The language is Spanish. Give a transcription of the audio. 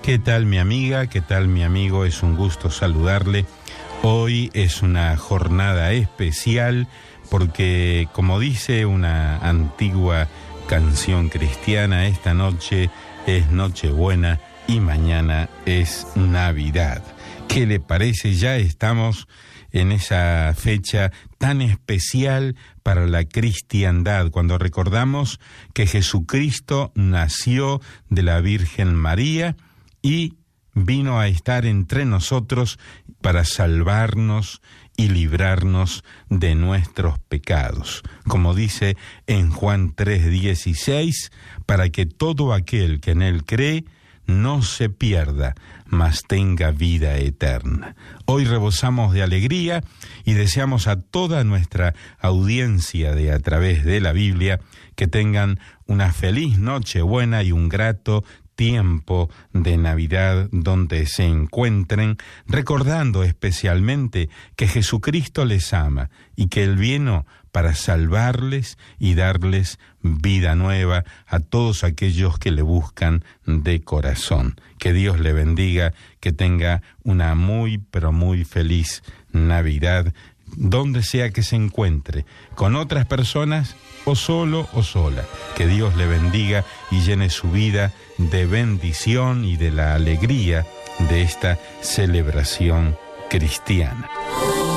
¿Qué tal mi amiga? ¿Qué tal mi amigo? Es un gusto saludarle. Hoy es una jornada especial porque, como dice una antigua canción cristiana, esta noche es Nochebuena y mañana es Navidad. ¿Qué le parece? Ya estamos en esa fecha tan especial para la cristiandad, cuando recordamos que Jesucristo nació de la Virgen María y vino a estar entre nosotros para salvarnos y librarnos de nuestros pecados. Como dice en Juan 3:16, para que todo aquel que en él cree no se pierda, mas tenga vida eterna. Hoy rebosamos de alegría y deseamos a toda nuestra audiencia de A Través de la Biblia que tengan una feliz Nochebuena y un grato tiempo de Navidad donde se encuentren, recordando especialmente que Jesucristo les ama y que Él vino para salvarles y darles vida nueva a todos aquellos que le buscan de corazón. Que Dios le bendiga, que tenga una muy, pero muy feliz Navidad, donde sea que se encuentre, con otras personas o solo o sola. Que Dios le bendiga y llene su vida de bendición y de la alegría de esta celebración cristiana.